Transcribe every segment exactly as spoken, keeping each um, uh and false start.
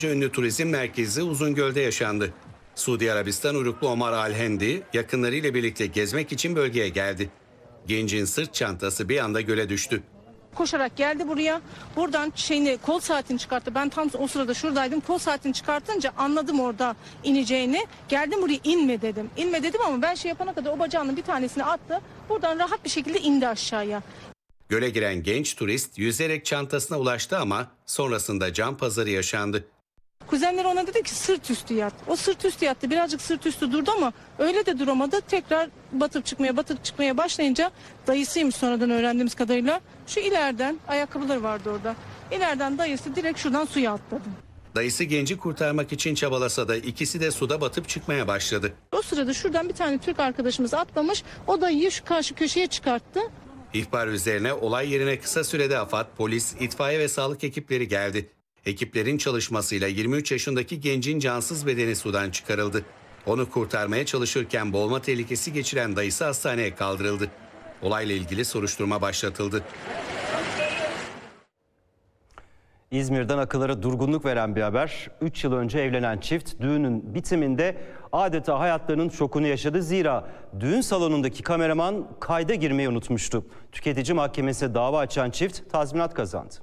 Ünlü turizm merkezi Uzungöl'de yaşandı. Suudi Arabistan uyruklu Omar Al-Hendi yakınlarıyla birlikte gezmek için bölgeye geldi. Gencin sırt çantası bir anda göle düştü. Koşarak geldi buraya. Buradan şeyini, kol saatini çıkarttı. Ben tam o sırada şuradaydım. Kol saatini çıkartınca anladım orada ineceğini. Geldim buraya, inme dedim. İnme dedim ama ben şey yapana kadar o bacağının bir tanesini attı. Buradan rahat bir şekilde indi aşağıya. Göle giren genç turist yüzerek çantasına ulaştı ama sonrasında can pazarı yaşandı. Kuzenler ona dedi ki sırt üstü yat. O sırt üstü yattı. Birazcık sırt üstü durdu ama öyle de duramadı. Tekrar batıp çıkmaya batıp çıkmaya başlayınca dayısıymış sonradan öğrendiğimiz kadarıyla. Şu ileriden, ayakkabıları vardı orada. İleriden dayısı direkt şuradan suya atladı. Dayısı genci kurtarmak için çabalasa da ikisi de suda batıp çıkmaya başladı. O sırada şuradan bir tane Türk arkadaşımız atlamış. O dayıyı şu karşı köşeye çıkarttı. İhbar üzerine olay yerine kısa sürede AFAD, polis, itfaiye ve sağlık ekipleri geldi. Ekiplerin çalışmasıyla yirmi üç yaşındaki gencin cansız bedeni sudan çıkarıldı. Onu kurtarmaya çalışırken boğulma tehlikesi geçiren dayısı hastaneye kaldırıldı. Olayla ilgili soruşturma başlatıldı. İzmir'den akıllara durgunluk veren bir haber. üç yıl önce evlenen çift düğünün bitiminde adeta hayatlarının şokunu yaşadı. Zira düğün salonundaki kameraman kayda girmeyi unutmuştu. Tüketici mahkemesine dava açan çift tazminat kazandı.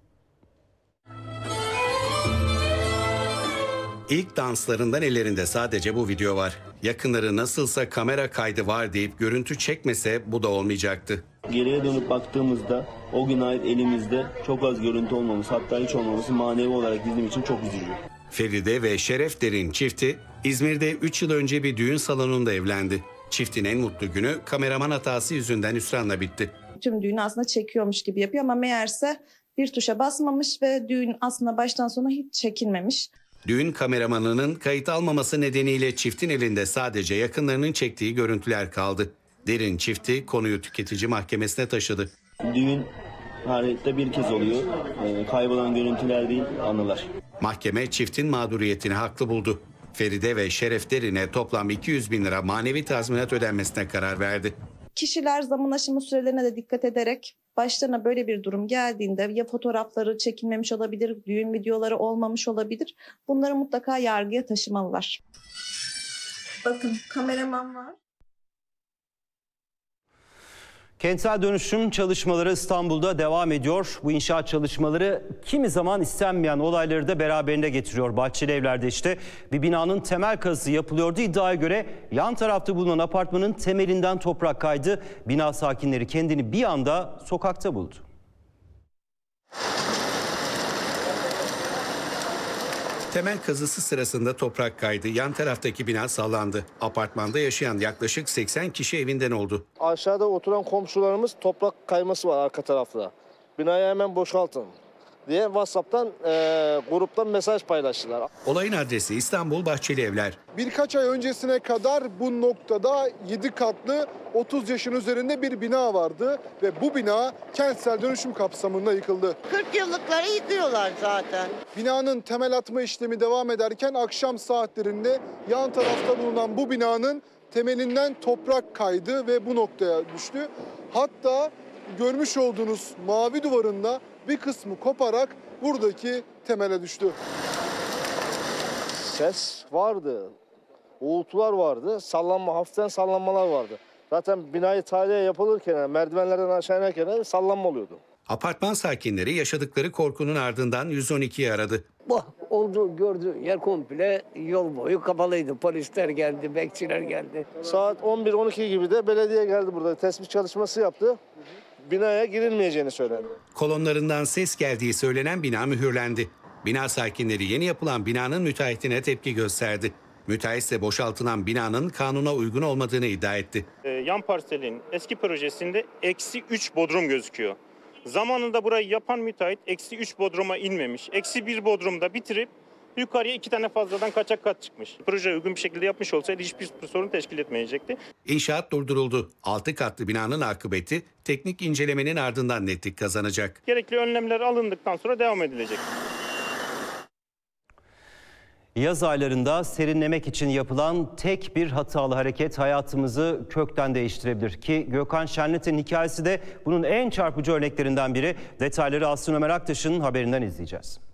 İlk danslarından ellerinde sadece bu video var. Yakınları nasılsa kamera kaydı var deyip görüntü çekmese bu da olmayacaktı. Geriye dönüp baktığımızda o gün ait elimizde çok az görüntü olmaması, hatta hiç olmaması manevi olarak bizim için çok üzücü. Feride ve Şeref Derin çifti İzmir'de üç yıl önce bir düğün salonunda evlendi. Çiftin en mutlu günü kameraman hatası yüzünden hüsranla bitti. Tüm düğünü aslında çekiyormuş gibi yapıyor ama meğerse bir tuşa basmamış ve düğün aslında baştan sona hiç çekilmemiş. Düğün kameramanının kayıt almaması nedeniyle çiftin elinde sadece yakınlarının çektiği görüntüler kaldı. Derin çifti konuyu tüketici mahkemesine taşıdı. Düğün tarihte bir kez oluyor. Ee, kaybolan görüntüler değil, anılar. Mahkeme çiftin mağduriyetini haklı buldu. Feride ve Şeref Derin'e toplam iki yüz bin lira manevi tazminat ödenmesine karar verdi. Kişiler zaman aşımı sürelerine de dikkat ederek başlarına böyle bir durum geldiğinde ya fotoğrafları çekilmemiş olabilir, düğün videoları olmamış olabilir. Bunları mutlaka yargıya taşımalılar. Bakın kameraman var. Kentsel dönüşüm çalışmaları İstanbul'da devam ediyor. Bu inşaat çalışmaları kimi zaman istenmeyen olayları da beraberinde getiriyor. Bahçeli Evler'de işte bir binanın temel kazısı yapılıyordu. İddiaya göre yan tarafta bulunan apartmanın temelinden toprak kaydı. Bina sakinleri kendini bir anda sokakta buldu. Temel kazısı sırasında toprak kaydı, yan taraftaki bina sallandı. Apartmanda yaşayan yaklaşık seksen kişi evinden oldu. Aşağıda oturan komşularımız toprak kayması var arka tarafta. Binayı hemen boşaltın diye WhatsApp'tan e, gruptan mesaj paylaştılar. Olayın adresi İstanbul Bahçeli Evler. Birkaç ay öncesine kadar bu noktada yedi katlı otuz yaşın üzerinde bir bina vardı ve bu bina kentsel dönüşüm kapsamında yıkıldı. kırk yıllıkları yıkıyorlar zaten. Binanın temel atma işlemi devam ederken akşam saatlerinde yan tarafta bulunan bu binanın temelinden toprak kaydı ve bu noktaya düştü. Hatta görmüş olduğunuz mavi duvarında bir kısmı koparak buradaki temele düştü. Ses vardı, uğultular vardı, sallanma, hafiften sallanmalar vardı. Zaten binayı tahliye yapılırken, yani merdivenlerden aşağı inerken sallanma oluyordu. Apartman sakinleri yaşadıkları korkunun ardından yüz on ikiyi aradı. Bu olduğu gördüğü yer komple yol boyu kapalıydı. Polisler geldi, bekçiler geldi. Saat on bir on iki gibi de belediye geldi burada. Tespit çalışması yaptı. Binaya girilmeyeceğini söyledi. Kolonlarından ses geldiği söylenen bina mühürlendi. Bina sakinleri yeni yapılan binanın müteahhitine tepki gösterdi. Müteahhit ise boşaltılan binanın kanuna uygun olmadığını iddia etti. Ee, yan parselin eski projesinde eksi üç bodrum gözüküyor. Zamanında burayı yapan müteahhit eksi üç bodruma inmemiş. Eksi bir bodrumda bitirip yukarıya iki tane fazladan kaçak kat çıkmış. Proje uygun bir şekilde yapmış olsaydı hiçbir sorun teşkil etmeyecekti. İnşaat durduruldu. Altı katlı binanın akıbeti teknik incelemenin ardından netlik kazanacak. Gerekli önlemler alındıktan sonra devam edilecek. Yaz aylarında serinlemek için yapılan tek bir hatalı hareket hayatımızı kökten değiştirebilir. Ki Gökhan Şenlet'in hikayesi de bunun en çarpıcı örneklerinden biri. Detayları Aslı Ömer Aktaş'ın haberinden izleyeceğiz.